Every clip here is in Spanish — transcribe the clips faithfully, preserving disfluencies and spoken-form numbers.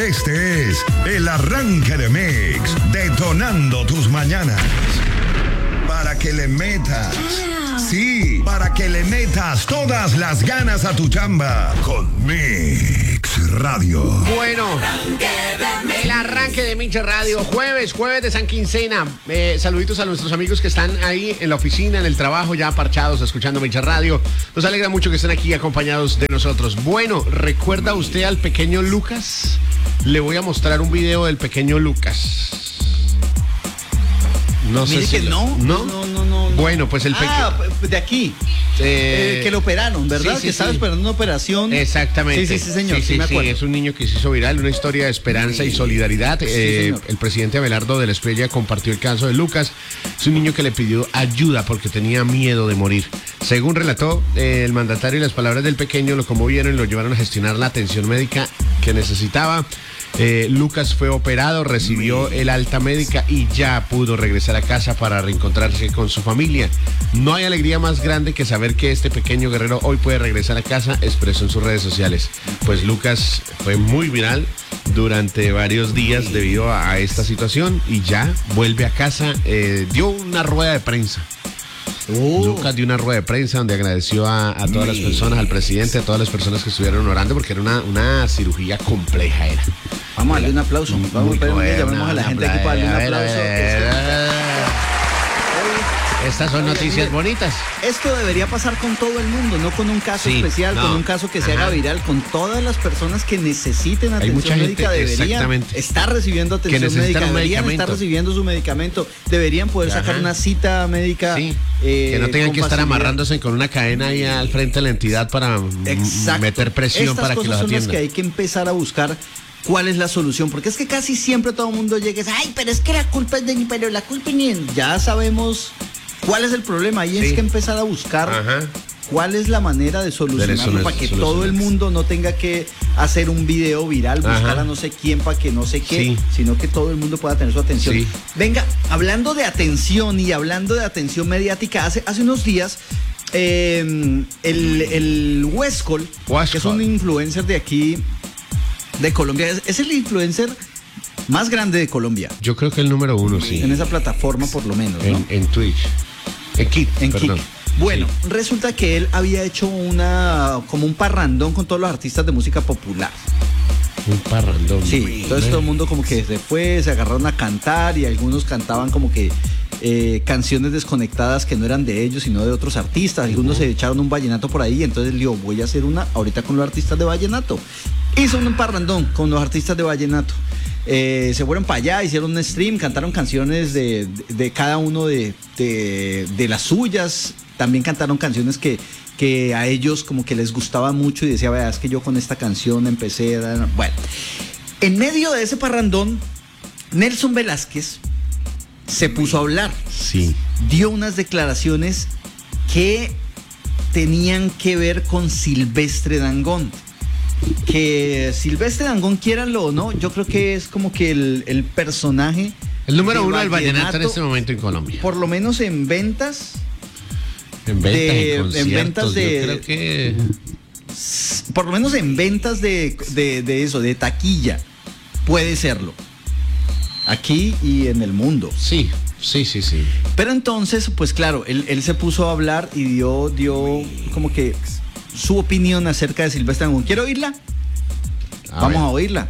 Este es el arranque de Mix, detonando tus mañanas. Para que le metas, sí, para que le metas todas las ganas a tu chamba con Mix Radio. Bueno, el arranque de Mix Radio, jueves, jueves de San Quincena. Eh, saluditos a nuestros amigos que están ahí en la oficina, en el trabajo, ya parchados, escuchando Mix Radio. Nos alegra mucho que estén aquí acompañados de nosotros. Bueno, ¿recuerda usted al pequeño Lucas? Le voy a mostrar un video del pequeño Lucas. No Mire sé que si no, no, no, no, no, no. Bueno, pues el pequeño. Ah, de aquí. Eh, Eh, que lo operaron, ¿verdad? sí, sí, que estaba sí. esperando una operación. Exactamente. Sí, sí, sí, señor. Sí, Sí, sí, me sí, acuerdo. es un niño que se hizo viral, una historia de esperanza y solidaridad. Sí, Eh, señor. el presidente Abelardo de la Espriella compartió el caso de Lucas. Es un niño que le pidió ayuda porque tenía miedo de morir. Según relató eh, el mandatario, y las palabras del pequeño lo conmovieron y lo llevaron a gestionar la atención médica que necesitaba. Eh, Lucas fue operado, recibió el alta médica y ya pudo regresar a casa para reencontrarse con su familia. No hay alegría más grande que saber que este pequeño guerrero hoy puede regresar a casa, expresó en sus redes sociales. Pues Lucas fue muy viral durante varios días debido a, a esta situación y ya vuelve a casa. Eh, dio una rueda de prensa. Oh. Lucas dio una rueda de prensa donde agradeció a, a todas las personas, al presidente, a todas las personas que estuvieron orando, porque era una, una cirugía compleja. Era. Vamos a darle un aplauso. Vamos Muy a ver, buena, llamemos a la gente aquí para darle un a ver, a aplauso. ver, a ver. Estas son noticias bonitas. Esto debería pasar con todo el mundo, no con un caso Sí, especial, no. con un caso que se Ajá. haga viral, con todas las personas que necesiten atención mucha gente, médica deberían exactamente, estar recibiendo que atención necesitan médica, un deberían medicamento. estar recibiendo su medicamento, deberían poder Ajá. sacar una cita médica. Sí, eh, que no tengan con que estar facilidad. amarrándose con una cadena ahí al frente de la entidad para mm, Exacto. meter presión Estas para que cosas los son las atiendan. que hay que empezar a buscar cuál es la solución, porque es que casi siempre todo el mundo llega y dice, ay, pero es que la culpa es de mí, pero la culpa es mía. Ya sabemos cuál es el problema y Sí. es que empezar a buscar Ajá. cuál es la manera de solucionarlo De para que solucionar. todo el mundo no tenga que hacer un video viral, buscar Ajá. a no sé quién para que no sé qué, Sí. sino que todo el mundo pueda tener su atención. Sí. Venga, hablando de atención y hablando de atención mediática, hace, hace unos días eh, el, el Huescol, que es un influencer de aquí, de Colombia, es, es el influencer más grande de Colombia. Yo creo que el número uno, sí. En esa plataforma por lo menos, ¿no? En, en Twitch. En Kik, En perdón. Kik. Bueno, Sí. resulta que él había hecho una como un parrandón con todos los artistas de música popular. Un parrandón. Sí, entonces todo el mundo como que se fue, se agarraron a cantar y algunos cantaban como que eh, canciones desconectadas que no eran de ellos, sino de otros artistas. Algunos se echaron un vallenato por ahí, entonces le digo, voy a hacer una ahorita con los artistas de vallenato. Hizo un parrandón con los artistas de vallenato. Eh, se fueron para allá, hicieron un stream, cantaron canciones de, de, de cada uno de, de, de las suyas. También cantaron canciones que, que a ellos como que les gustaba mucho y decía, vea, es que yo con esta canción empecé. Bueno, en medio de ese parrandón, Nelson Velázquez se puso a hablar. Sí. Dio unas declaraciones que tenían que ver con Silvestre Dangond. Que Silvestre Dangond, quieranlo o no, yo creo que es como que el, el personaje. El número de uno del vallenato en vallenato, este momento en Colombia. Por lo menos en ventas. En ventas, de- en en conciertos, ventas de- yo creo que... Por lo menos en ventas de, de, de eso, de taquilla. Puede serlo. Aquí y en el mundo. Sí, sí, sí, sí. Pero entonces, pues claro, él, él se puso a hablar y dio, dio como que su opinión acerca de Silvestre Dangond. ¿Quiero oírla? A Vamos ver. a oírla.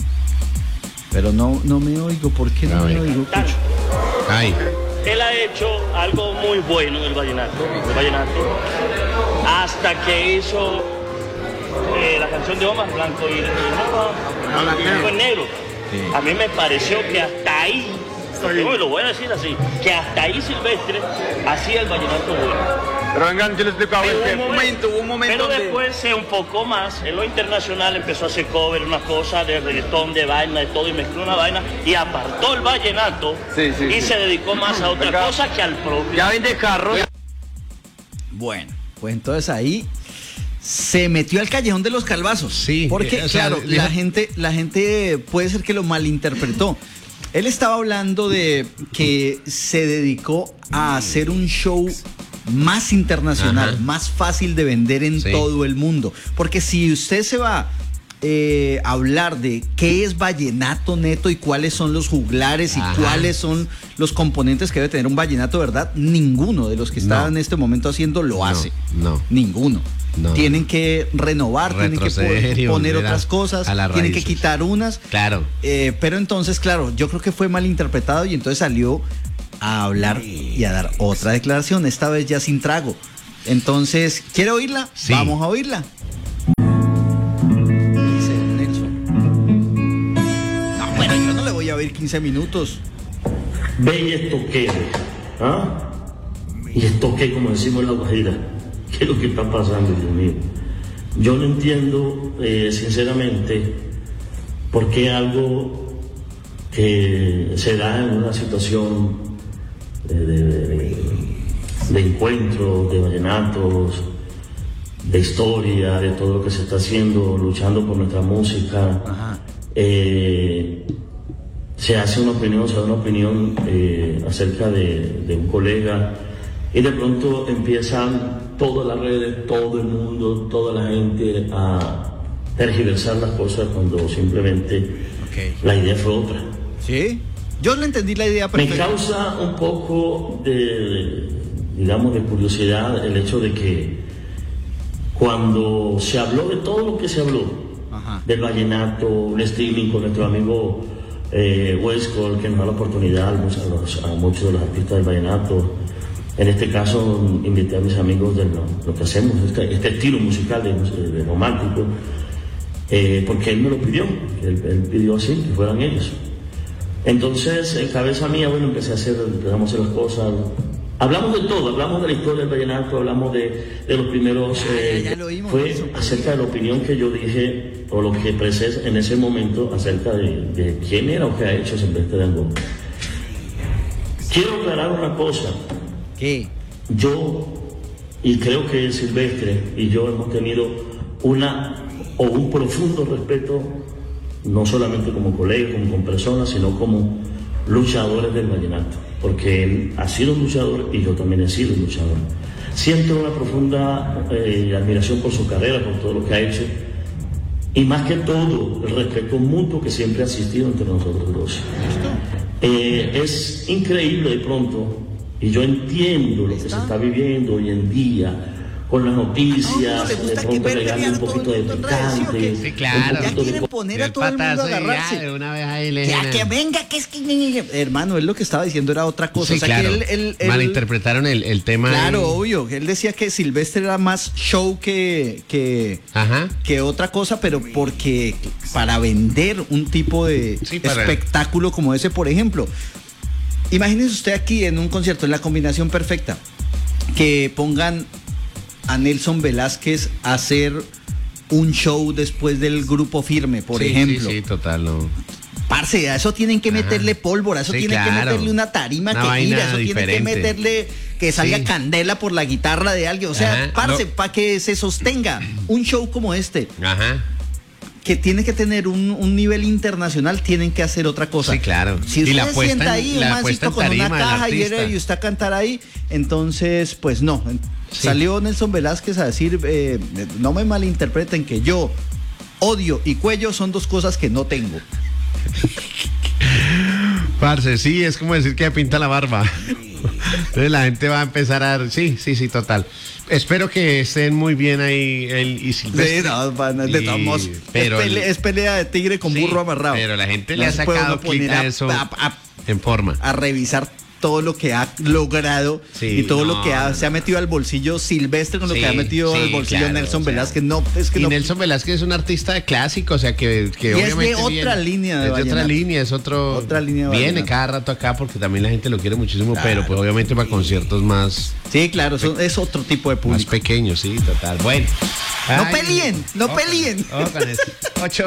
Pero no, no me oigo. ¿Por qué A no me ver. oigo? Cucho? Ay, Él ha hecho algo muy bueno en el vallenato, el vallenato hasta que hizo eh, la canción de Omar Blanco y, y Blanco y Negro. A mí me pareció que hasta ahí, yo lo voy a decir así, que hasta ahí Silvestre hacía el vallenato bueno. Pero vengan, yo les explico a Pero ver hubo un que- momento, hubo un momento Pero donde- después se enfocó más en lo internacional, empezó a hacer cover, una cosa de reggaetón, de vaina, de todo, y mezcló una vaina y apartó el vallenato Sí, sí, y sí. se dedicó más a otra Venga. cosa que al propio. Ya vende carros. Bueno, pues entonces ahí se metió al callejón de los calvazos. Sí, Porque, eh, o sea, claro, le- la gente, la gente puede ser que lo malinterpretó. Él estaba hablando de que se dedicó a hacer un show más internacional, Ajá. más fácil de vender en Sí. todo el mundo. Porque si usted se va eh, hablar de qué es vallenato neto y cuáles son los juglares y Ajá. cuáles son los componentes que debe tener un vallenato, ¿verdad? Ninguno de los que están No. en este momento haciendo lo No, hace. no. Ninguno. No. Tienen que renovar, tienen que Retroceder y po- poner volver a- otras cosas, a las tienen que raíces. quitar unas. Claro. Eh, pero entonces, claro, yo creo que fue mal interpretado y entonces salió a hablar y a dar otra declaración, esta vez ya sin trago. Entonces, ¿quiere oírla? Sí. Vamos a oírla. Dice Nelson. No, bueno, yo no le voy a oír quince minutos. Ve y estoqueo, ¿ah? Y estoqueo, como decimos en La Guajira. ¿Qué es lo que está pasando, Dios mío? Yo no entiendo, eh, sinceramente, por qué algo que se da en una situación de, de, de, de encuentro, de vallenatos, de historia, de todo lo que se está haciendo, luchando por nuestra música, Ajá. eh, se hace una opinión, se da una opinión eh, acerca de, de un colega y de pronto empiezan todas las redes, todo el mundo, toda la gente a tergiversar las cosas cuando simplemente Okay. la idea fue otra. ¿Sí? Yo le entendí la idea Me perfecta. causa un poco de, digamos, de curiosidad el hecho de que cuando se habló de todo lo que se habló, Ajá. del vallenato, el streaming con nuestro amigo eh, Westcol, que nos da la oportunidad a, los, a muchos de los artistas del vallenato. En este caso invité a mis amigos de lo, lo que hacemos, este, este estilo musical de, de romántico, eh, porque él me lo pidió, él, él pidió así, que fueran ellos. Entonces, en cabeza mía, bueno, empecé a hacer, empezamos a hacer las cosas. Hablamos de todo, hablamos de la historia del vallenato, hablamos de, de los primeros... Eh, ya, ya lo oímos, fue eso. acerca de la opinión que yo dije, o lo que expresé en ese momento, acerca de, de quién era o qué ha hecho Silvestre Dangond. Quiero aclarar una cosa. ¿Qué? Yo, y creo que Silvestre y yo hemos tenido una o un profundo respeto, no solamente como colegas, como con personas, sino como luchadores del vallenato, porque él ha sido un luchador y yo también he sido un luchador. Siento una profunda eh, admiración por su carrera, por todo lo que ha hecho, y más que todo, el respeto mutuo que siempre ha existido entre nosotros dos. Eh, es increíble de pronto, y yo entiendo lo que se está viviendo hoy en día con las noticias, ¿le gusta de que pronto verga agregarle a un todo poquito de el mundo en redes, sí o picante, qué? Sí, claro. un Ya poquito de quieren poner a El todo el mundo a patazo y ya, agarrarse. de una vez ahí le Que, generan. que venga, que es que... Hermano, él lo que estaba diciendo era otra cosa. Sí, o sea, claro. que él, él- él- Malinterpretaron el, el tema. Claro, ahí. obvio. Él decía que Silvestre era más show que, que, Ajá. que otra cosa, pero porque para vender un tipo de Sí, para- espectáculo como ese, por ejemplo. Imagínese usted aquí en un concierto, en la combinación perfecta, que pongan a Nelson Velázquez a hacer un show después del Grupo Firme, por Sí, ejemplo. Sí, sí, total, no. Parce, a eso tienen que Ajá. meterle pólvora, eso Sí, tienen que claro. meterle una tarima Una que vaina gira, eso tienen que diferente. meterle que salga Sí. candela por la guitarra de alguien. O sea, Ajá, parce, no. para que se sostenga un show como este, Ajá. que tiene que tener un, un nivel internacional, tienen que hacer otra cosa. Sí, claro. Si Y usted la se puesta sienta en- ahí, la un puesta mancito en con una tarima del caja y, artista. y usted a cantar ahí, entonces, pues no. Sí. Salió Nelson Velázquez a decir, eh, no me malinterpreten que yo odio y cuello son dos cosas que no tengo. Parce, sí, es como decir que me pinta la barba. Entonces la gente va a empezar a dar. Sí, sí, sí, total. Espero que estén muy bien ahí él y Silvestre. Sí, no, van- de Y- todos modos, pero es, pelea, el- es pelea de tigre con sí, burro amarrado. Pero la gente No le ha se puede sacado uno clic poner a a- eso a- a- en forma. a revisar todo lo que ha logrado Sí, y todo no, lo que ha- no, se ha metido al bolsillo Silvestre con lo Sí, que ha metido sí, al bolsillo claro, Nelson o sea, Velázquez. No, es que y no. Nelson Velázquez es un artista de clásico, o sea que, que Y es de obviamente otra viene- línea de es de otra vallenato. línea, es otro Otra línea de viene vallenato. cada rato acá porque también la gente lo quiere muchísimo, Claro. pero pues obviamente para conciertos más, Sí, claro, son- es otro tipo de más público. pequeños, sí, total. Bueno. No Ay, peleen, no ojo, peleen. ojo con eso. Ocho